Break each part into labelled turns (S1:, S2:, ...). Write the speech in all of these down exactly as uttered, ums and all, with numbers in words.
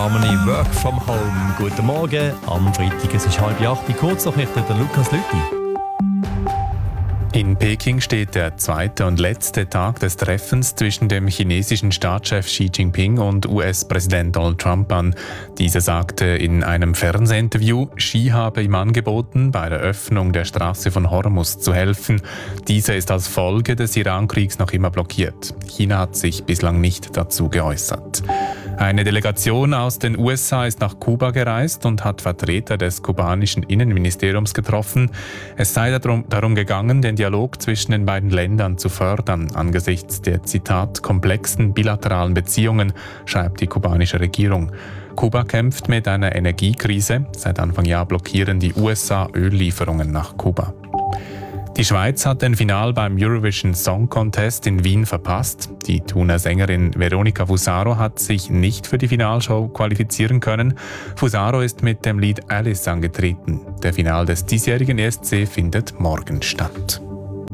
S1: Harmony Work from Home. Guten Morgen am Freitag, es ist halb acht. Kurz noch der Lukas Lüthi.
S2: In Peking steht der zweite und letzte Tag des Treffens zwischen dem chinesischen Staatschef Xi Jinping und U S-Präsident Donald Trump an. Dieser sagte in einem Fernsehinterview, Xi habe ihm angeboten, bei der Öffnung der Straße von Hormuz zu helfen. Diese ist als Folge des Iran-Kriegs noch immer blockiert. China hat sich bislang nicht dazu geäußert. Eine Delegation aus den U S A ist nach Kuba gereist und hat Vertreter des kubanischen Innenministeriums getroffen. Es sei darum, darum gegangen, den Dialog zwischen den beiden Ländern zu fördern, angesichts der, Zitat, komplexen bilateralen Beziehungen, schreibt die kubanische Regierung. Kuba kämpft mit einer Energiekrise. Seit Anfang Jahr blockieren die U S A Öllieferungen nach Kuba. Die Schweiz hat den Final beim Eurovision Song Contest in Wien verpasst. Die Thuner Sängerin Veronica Fusaro hat sich nicht für die Finalshow qualifizieren können. Fusaro ist mit dem Lied Alice angetreten. Der Final des diesjährigen E S C findet morgen statt.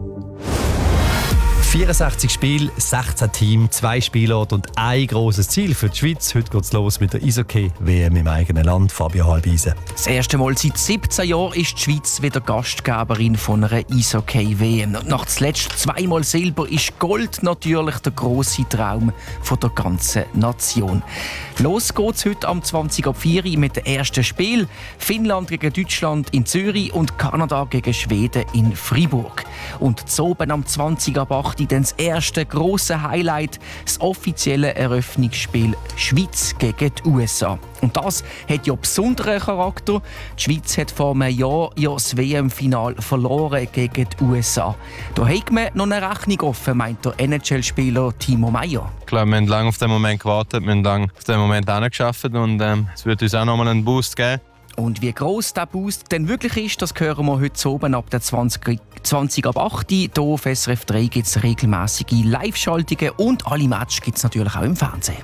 S1: vierundsechzig Spiele, sechzehn Teams, zwei Spielorte und ein grosses Ziel für die Schweiz. Heute geht es los mit der Eishockey-W M im eigenen Land. Fabio Halbeisen.
S3: Das erste Mal seit siebzehn Jahren ist die Schweiz wieder Gastgeberin von einer Eishockey-W M. Nach zuletzt zweimal Silber ist Gold natürlich der grosse Traum von der ganzen Nation. Los geht's heute am zwanzig ab vier mit dem ersten Spiel. Finnland gegen Deutschland in Zürich und Kanada gegen Schweden in Fribourg. Und zu oben am zwanzig ab acht dann das erste grosse Highlight, das offizielle Eröffnungsspiel Schweiz gegen die U S A. Und das hat ja besonderen Charakter. Die Schweiz hat vor einem Jahr ja das W M-Final verloren gegen die U S A. Da hat man noch eine Rechnung offen, meint der N H L-Spieler Timo Meier.
S4: Ich glaube, wir haben lange auf den Moment gewartet, wir haben lange auf den Moment hingearbeitet und ähm, es wird uns auch noch mal einen Boost geben.
S3: Und wie gross dieser Boost denn wirklich ist, das hören wir heute oben ab der zwanzig, zwanzig ab acht. Hier auf S R F drei gibt es regelmäßige Live-Schaltungen und alle Matches gibt es natürlich auch im Fernsehen.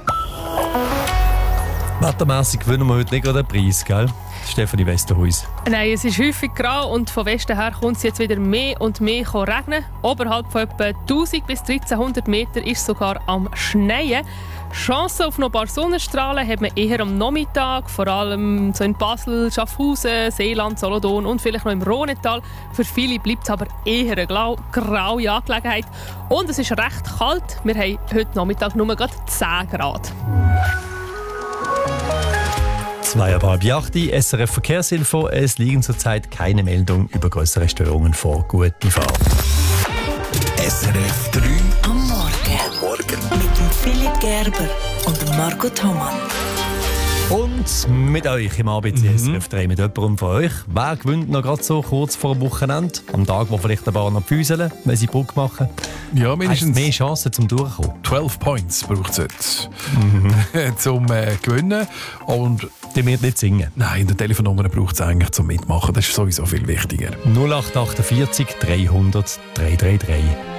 S1: Wettermässig gewinnen wir heute nicht gerade den Preis, gell? Stefanie Westerhuis.
S5: Nein, es ist häufig grau und von Westen her kommt es jetzt wieder mehr und mehr regnen. Oberhalb von etwa tausend bis dreizehnhundert Meter ist sogar am Schneien. Chancen auf noch ein paar Sonnenstrahlen hat man eher am Nachmittag, vor allem so in Basel, Schaffhausen, Seeland, Solothurn und vielleicht noch im Rhonetal. Für viele bleibt es aber eher eine graue Angelegenheit. Und es ist recht kalt. Wir haben heute Nachmittag nur gerade zehn Grad.
S1: Zwei ab halb acht, S R F Verkehrsinfo. Es liegen zurzeit keine Meldungen über größere Störungen vor. Gute Fahrt.
S6: S R F drei am Morgen. Morgen. Mit dem Philipp Gerber und dem Marco Thomann.
S1: Und mit euch im A B C S R F drei, mit jemandem von euch. Wer gewinnt noch gerade so kurz vor dem Wochenende? Am Tag, wo vielleicht ein paar noch füseln, wenn sie Brücke machen.
S7: Ja, mindestens
S1: mehr Chancen zum Durchkommen.
S7: zwölf Points braucht es jetzt, mhm. zum äh, Gewinnen. Und
S1: die wird nicht singen.
S7: Nein, die Telefonnummer braucht es eigentlich zum Mitmachen. Das ist sowieso viel wichtiger.
S1: null acht acht vier dreihundert dreihundertdreiunddreißig.